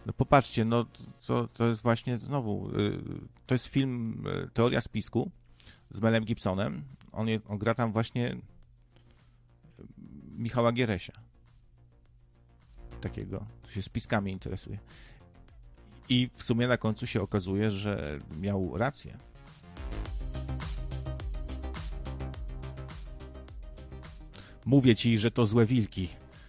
No popatrzcie, no to jest właśnie znowu, to jest film Teoria spisku z Melem Gibsonem. On gra tam właśnie Michała Gieresia. Takiego, kto się spiskami interesuje. I w sumie na końcu się okazuje, że miał rację. Mówię ci, że to złe wilki.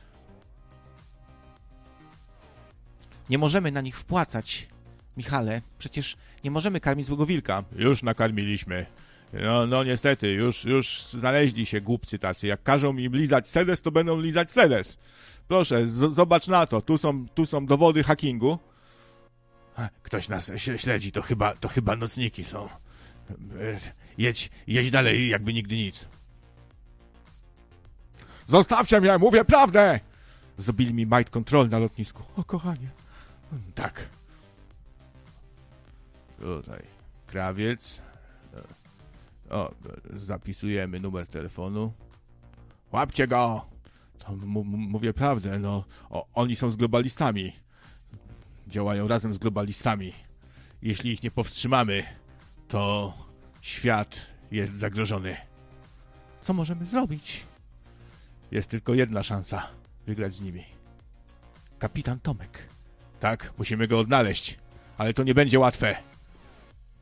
Nie możemy na nich wpłacać, Michale. Przecież nie możemy karmić złego wilka. Już nakarmiliśmy. No niestety, już znaleźli się głupcy tacy. Jak każą mi lizać sedes, to będą lizać sedes. Proszę, zobacz na to. Tu są dowody hackingu. Ktoś nas śledzi, to chyba nocniki są. Jedź dalej, jakby nigdy nic. Zostawcie mnie, mówię prawdę! Zrobili mi mind control na lotnisku. O, kochanie. Tak. Tutaj krawiec. O, zapisujemy numer telefonu. Łapcie go! To mówię prawdę, no. Oni są z globalistami. Działają razem z globalistami. Jeśli ich nie powstrzymamy, to świat jest zagrożony. Co możemy zrobić? Jest tylko jedna szansa wygrać z nimi. Kapitan Tomek. Tak, musimy go odnaleźć, ale to nie będzie łatwe.